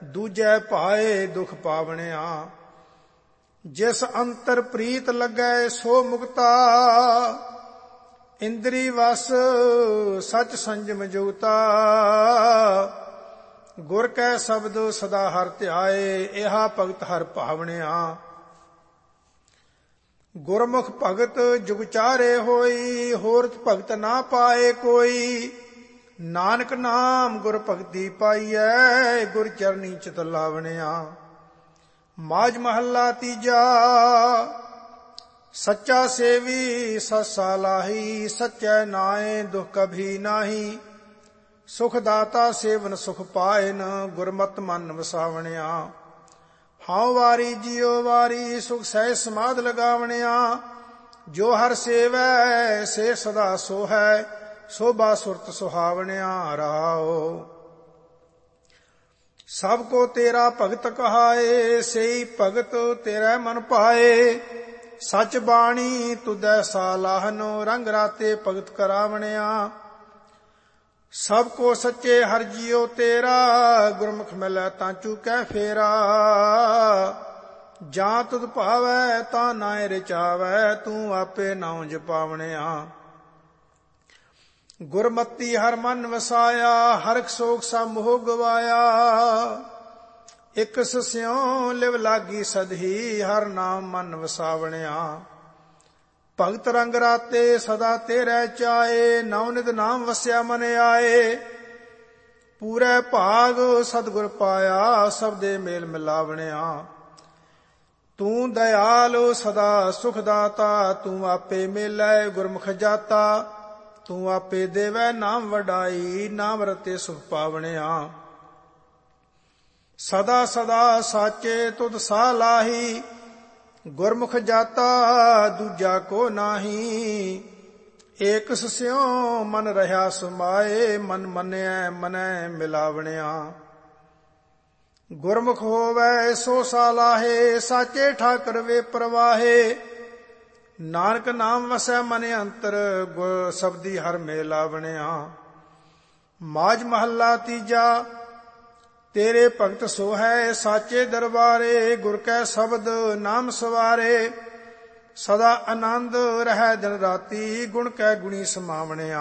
ਦੂਜੈ ਭਾਏ ਦੁਖ ਪਾਵਣਿਆ। ਜਿਸ ਅੰਤਰ ਪ੍ਰੀਤ ਲੱਗੈ ਸੋ ਮੁਕਤਾ, ਇੰਦਰੀ ਵਸ ਸਚ ਸੰਜਮ ਜੁਗਤਾ। ਗੁਰ ਕੈ ਸ਼ਬਦ ਸਦਾ ਹਰਿ ਧਿਆਏ, ਇਹਾ ਭਗਤ ਹਰਿ ਭਾਵਣਿਆ। ਗੁਰਮੁਖ ਭਗਤ ਜੁਗ ਚਾਰੇ ਹੋਈ, ਹੋਰਤ ਭਗਤ ਨਾ ਪਾਏ ਕੋਈ। ਨਾਨਕ ਨਾਮ ਗੁਰ ਭਗਤੀ ਪਾਈਐ, ਗੁਰ ਚਰਨੀ ਚਿਤ ਲਾਵਣਿਆ। ਮਾਝ ਮਹੱਲਾ ਤੀਜਾ। ਸੱਚਾ ਸੇਵੀ ਸੱਸਾ ਲਾਹੀ, ਸੱਚੈ ਨਾਏ ਦੁਖ ਕਭੀ ਨਾਹੀ। ਸੁਖ ਦਾਤਾ ਸੇਵਨ ਸੁਖ ਪਾਇਨ, ਗੁਰਮਤਿ ਮਨ ਵਸਾਵਣਿਆ। ਹਉ ਵਾਰੀ ਜਿਉ ਵਾਰੀ, ਸੁਖ ਸਹਿ ਸਮਾਧ ਲਗਾਵਣਿਆ। ਜੋ ਹਰ ਸੇਵੈ ਸੇ ਸਦਾ ਸੋਹੈ, ਸੋਭਾ ਸੁਰਤ ਸੁਹਾਵਣਿਆ। ਰਹਾਉ ਸਭ ਕੋ ਤੇਰਾ ਭਗਤ ਕਹਾਏ, ਸਈ ਭਗਤ ਤੇਰਾ ਮਨ ਪਾਏ। ਸਚ ਬਾਣੀ ਤੁਧੈ ਸਾਲਾਹਨੋ, ਰੰਗ ਰਾਤੇ ਭਗਤ ਕਰਾਵਣਿਆ। ਸਭ ਕੋ ਸੱਚੇ ਹਰਿ ਜੀਉ ਤੇਰਾ, ਗੁਰਮੁਖ ਮਿਲੈ ਤਾਂ ਚੂਕੈ ਫੇਰਾ। ਜਾਂ ਤੁਧ ਭਾਵੈ ਤਾਂ ਨਾਇ ਰਚਾਵੈ, ਤੂੰ ਆਪੇ ਨਾਉ ਜਪਾਵਣਿਆ। ਗੁਰਮਤੀ ਹਰ ਮਨ ਵਸਾਇਆ, ਹਰਖ ਸੋਖ ਸਭ ਮੋਹ ਗਵਾਇਆ। ਇਕ ਸਿਉ ਲਿਵ ਲਾਗੀ ਸਦਹੀ, ਹਰ ਨਾਮ ਮਨ ਵਸਾਵਣਿਆ। ਭਗਤ ਰੰਗ ਰਾਤੇ ਸਦਾ ਤੇਰੇ ਚਾਏ, ਨੌ ਨਿਤ ਨਾਮ ਵਸਿਆ ਮਨ ਆਏ। ਪੂਰੇ ਭਾਗ ਸਤਿਗੁਰ ਪਾਇਆ, ਸਭ ਦੇ ਮੇਲ ਮਿਲਾਵਣਿਆ। ਤੂੰ ਦਇਆਲ ਸਦਾ ਸੁਖ ਦਾਤਾ, ਤੂੰ ਆਪੇ ਮੇਲੈ ਗੁਰਮੁਖ ਜਾਤਾ। ਤੂੰ ਆਪੇ ਦੇਵੈ ਨਾਮ ਵਡਾਈ, ਨਾਮ ਰਤੇ ਸੁਖ ਪਾਵਣਿਆ। ਸਦਾ ਸਦਾ ਸਾਚੇ ਤੁਧ ਸਾਹ ਲਾਹੀ, ਗੁਰਮੁਖ ਜਾਤਾ ਦੂਜਾ ਕੋ ਨਾਹੀ। ਏਕ ਸਿਉ ਮਨ ਰਹਾ ਸਮਾਏ, ਮਨ ਮੰਨਿਐ ਮਨੈ ਮਿਲਾਵਣਿਆ। ਗੁਰਮੁਖ ਹੋਵੈ ਸੋ ਸਾਲਾਹੇ, ਸਾਚੇ ਠਾਕਰ ਵੇ ਪ੍ਰਵਾਹੇ। ਨਾਨਕ ਨਾਮ ਵਸੈ ਮਨ ਅੰਤਰ, ਗੁਰ ਸਬਦੀ ਹਰ ਮਿਲਾਵਣਿਆ। ਮਾਝ ਮਹੱਲਾ ਤੀਜਾ। ਤੇਰੇ ਭਗਤ ਸੋ ਹੈ ਸਾਚੇ ਦਰਬਾਰੇ, ਗੁਰ ਕੈ ਸ਼ਬਦ ਨਾਮ ਸਵਾਰੇ। ਸਦਾ ਆਨੰਦ ਰਹਿ ਦਿਨ ਰਾਤੀ, ਗੁਣ ਕੈ ਗੁਣੀ ਸਮਾਵਣਿਆ।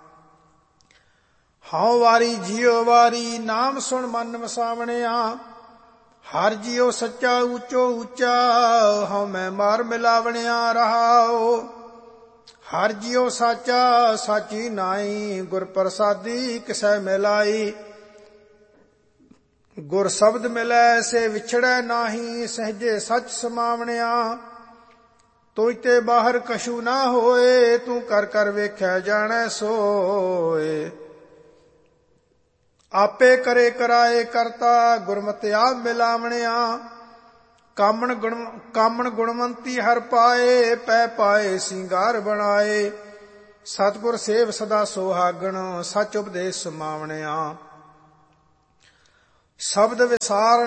ਹਉ ਵਾਰੀ ਜਿਉ ਵਾਰੀ, ਨਾਮ ਸੁਣ ਮਨ ਵਸਾਵਣਿਆ। ਹਰ ਜਿਉ ਸੱਚਾ ਊਚੋ ਊਚਾ, ਹਉ ਮੈਂ ਮਾਰ ਮਿਲਾਵਣਿਆ। ਰਹਾਉ ਹਰ ਜਿਉ ਸਾਚਾ ਸਾਚੀ ਨਾਈ, ਗੁਰ ਪ੍ਰਸਾਦੀ ਕਿਸੈ ਮਿਲਾਈ। ਗੁਰ ਸ਼ਬਦ ਮਿਲੈ ਸੇ ਵਿਛੜੈ ਨਾਹੀ, ਸਹਜੇ ਸੱਚ ਸਮਾਵਣਿਆ। ਤੁਝ ਤੇ ਬਾਹਰ ਕਛੂ ਨਾ ਹੋਏ, ਤੂੰ ਕਰ ਕਰ ਵੇਖਿਆ ਜਾਣੈ ਸੋਏ। ਆਪੇ ਕਰੇ ਕਰਾਏ ਕਰਤਾ, ਗੁਰਮਤਿ ਆਪ ਮਿਲਾਵਣਿਆ। ਕਾਮਣ ਗੁਣਵੰਤੀ ਹਰ ਪਾਏ, ਪੈ ਪਾਏ ਸਿੰਗਾਰ ਬਣਾਏ। ਸਤਿਗੁਰ ਸੇਵ ਸਦਾ ਸੁਹਾਗਣ, ਸੱਚ ਉਪਦੇਸ਼ ਸਮਾਵਣਿਆ। ਸ਼ਬਦ ਵਿਸਾਰ